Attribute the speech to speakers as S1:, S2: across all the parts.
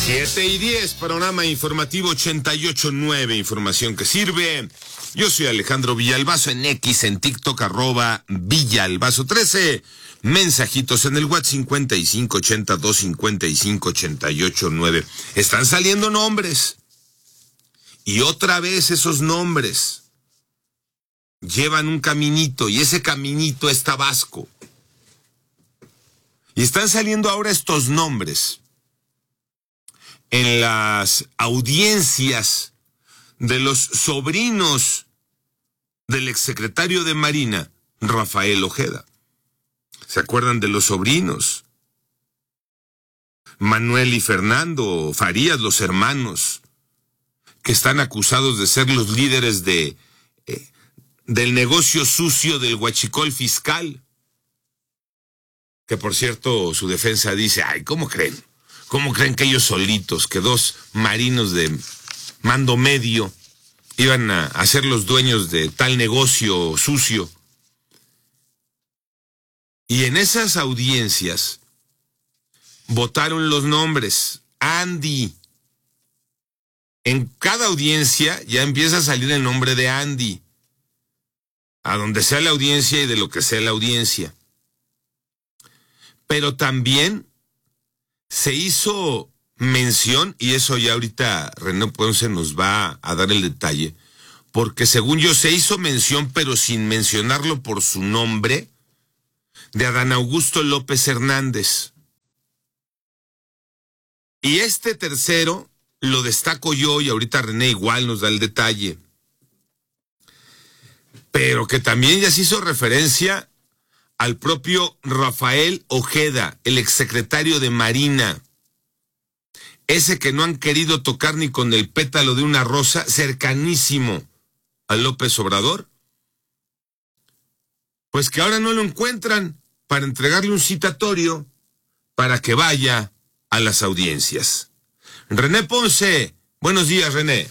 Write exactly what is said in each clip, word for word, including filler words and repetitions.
S1: siete y diez, panorama informativo ochenta y ocho punto nueve, información que sirve. Yo soy Alejandro Villalbazo, en X, en TikTok, arroba Villalbazo trece. Mensajitos en el WhatsApp cincuenta y cinco ochenta y dos cincuenta y cinco ochenta y ocho nueve. Están saliendo nombres. Y otra vez esos nombres llevan un caminito, y ese caminito es Tabasco. Y están saliendo ahora estos nombres en las audiencias de los sobrinos del exsecretario de Marina, Rafael Ojeda. ¿Se acuerdan de los sobrinos? Manuel y Fernando Farías, los hermanos, que están acusados de ser los líderes de eh, del negocio sucio del huachicol fiscal. Que por cierto, su defensa dice, ay, ¿cómo creen? ¿Cómo creen que ellos solitos, que dos marinos de mando medio iban a, a ser los dueños de tal negocio sucio? Y en esas audiencias votaron los nombres. Andy. En cada audiencia ya empieza a salir el nombre de Andy. A donde sea la audiencia y de lo que sea la audiencia. Pero también se hizo mención, y eso ya ahorita René Ponce nos va a dar el detalle, porque según yo se hizo mención, pero sin mencionarlo por su nombre, de Adán Augusto López Hernández. Y este tercero lo destaco yo, y ahorita René igual nos da el detalle, pero que también ya se hizo referencia al propio Rafael Ojeda, el exsecretario de Marina, ese que no han querido tocar ni con el pétalo de una rosa, cercanísimo a López Obrador, pues que ahora no lo encuentran para entregarle un citatorio para que vaya a las audiencias. René Ponce, buenos días, René.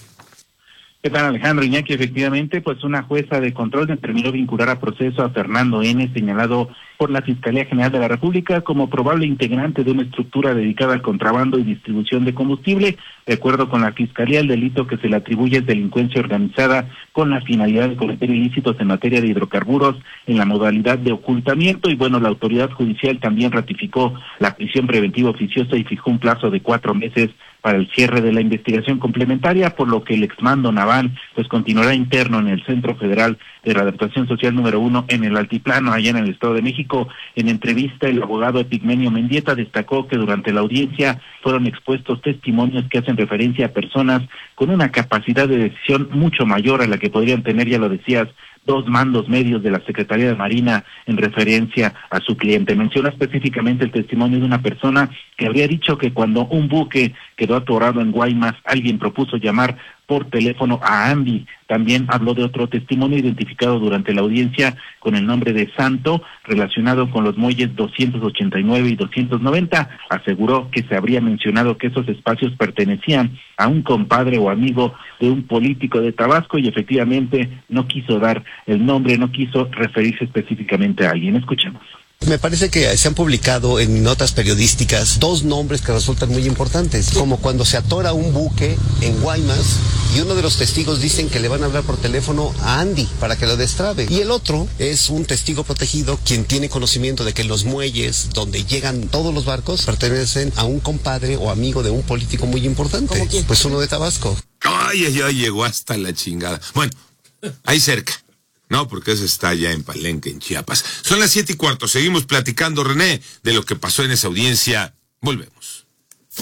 S2: ¿Qué tal, Alejandro? Iñaki, efectivamente, pues una jueza de control determinó vincular a proceso a Fernando N., señalado por la Fiscalía General de la República como probable integrante de una estructura dedicada al contrabando y distribución de combustible. De acuerdo con la Fiscalía, el delito que se le atribuye es delincuencia organizada con la finalidad de cometer ilícitos en materia de hidrocarburos en la modalidad de ocultamiento. Y bueno, la autoridad judicial también ratificó la prisión preventiva oficiosa y fijó un plazo de cuatro meses para el cierre de la investigación complementaria, por lo que el exmando naval pues continuará interno en el Centro Federal de Readaptación Social número uno en el Altiplano, allá en el Estado de México. En entrevista, el abogado Epigmenio Mendieta destacó que durante la audiencia fueron expuestos testimonios que hacen referencia a personas con una capacidad de decisión mucho mayor a la que podrían tener, ya lo decías, dos mandos medios de la Secretaría de Marina en referencia a su cliente. Menciona específicamente el testimonio de una persona que habría dicho que cuando un buque quedó atorado en Guaymas, alguien propuso llamar por teléfono a Andy. También habló de otro testimonio identificado durante la audiencia con el nombre de Santo, relacionado con los muelles doscientos ochenta y nueve y doscientos noventa. Aseguró que se habría mencionado que esos espacios pertenecían a un compadre o amigo de un político de Tabasco, y efectivamente no quiso dar el nombre, no quiso referirse específicamente a alguien. Escuchemos.
S3: Me parece que se han publicado en notas periodísticas dos nombres que resultan muy importantes, como cuando se atora un buque en Guaymas y uno de los testigos dicen que le van a hablar por teléfono a Andy para que lo destrabe, y el otro es un testigo protegido quien tiene conocimiento de que los muelles donde llegan todos los barcos pertenecen a un compadre o amigo de un político muy importante. ¿Cómo quién? Pues uno de Tabasco.
S1: Ay, ay, ay, llegó hasta la chingada. Bueno, ahí cerca. No, porque eso está ya en Palenque, en Chiapas. Son las siete y cuarto. Seguimos platicando, René, de lo que pasó en esa audiencia. Volvemos.